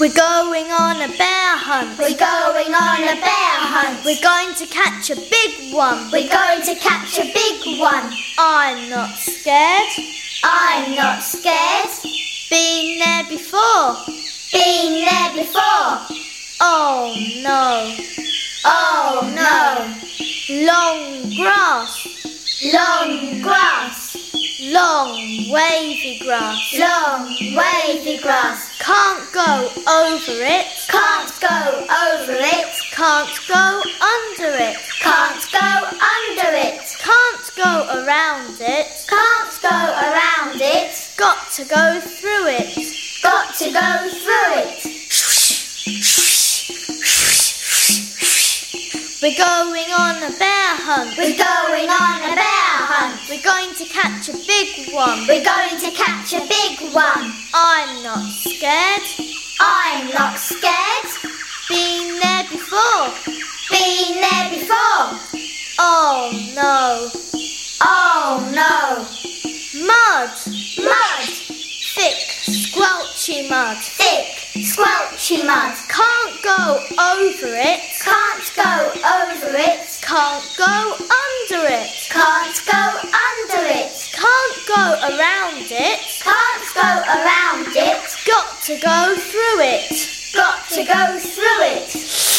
We're going on a bear hunt. We're going on a bear hunt. We're going to catch a big one. We're going to catch a big one. I'm not scared. I'm not scared. Been there before. Been there before. Oh no. Oh no. Long grass. Long grass. Long wavy grass. Long wavy grass. Can't go over it. Can't go over it. Can't go under it. Can't go under it. Can't go around it. Can't go around it. Got to go through it. Got to go through it. We're going on a bear hunt. We're going on a bear hunt. We're going to catch a big one. We're going to catch a big one. I'm not scared. I'm not scared. Been there before. Been there before. Oh no. Oh no. Mud. Mud. Thick, squelchy mud. Thick, squelchy mud. Can't go over it. Can't go over it. Can't go under it. Can't go under it. Can't go around it. Can't go around it. Got to go through it. Got to go through it.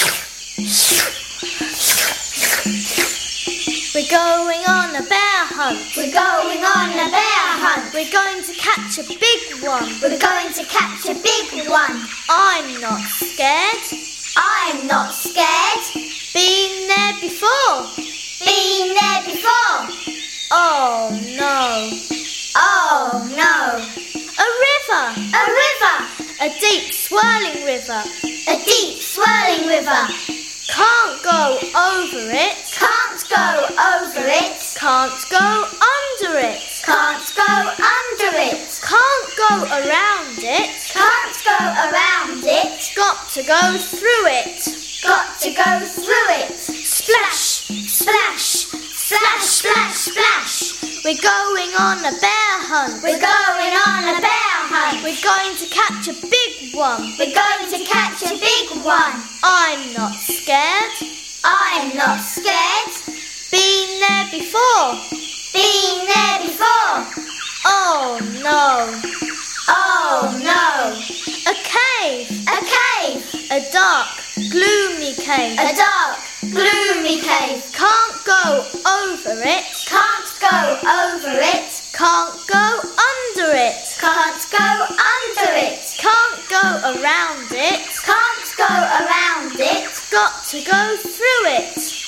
We're going on a bear hunt. We're going on a bear hunt. We're going to catch a big one. We're going to catch a big one. I'm not scared. I'm not scared. Been there before. Been there before. Oh no. Oh no. A river. A river. A deep swirling river. A deep swirling river. Can't go over it. Can't go over it. Can't go under it. Can't go under it. Can't go around it. Can't go around it. Got to go through it. Got to go through it. Splash, Splash, splash, splash, splash. we're going on a bear hunt. We're going on a bear hunt. We're going to catch a big one. We're going to catch a big one. I'm not scared. I'm not scared. Been there before. Been there before. Oh no. Oh no. A cave. A cave. A dark, gloomy cave. A dark, gloomy cave. Can't go over it. Can't go over it. Can't go under it. Can't go under it. Can't go around it. Can't go around it. Got to go through it.